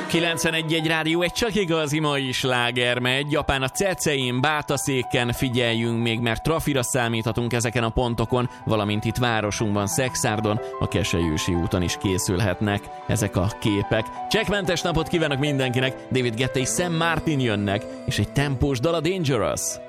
91 rádió, egy csak igazi mai sláger megy. Japán a Cecein, Bátaszéken figyeljünk még, mert trafira számíthatunk ezeken a pontokon, valamint itt városunkban, Szekszárdon, a Keselyősi úton is készülhetnek ezek a képek. Csekkmentes napot kívánok mindenkinek, David Guetta és Sam Martin jönnek, és egy tempós dal, a Dangerous.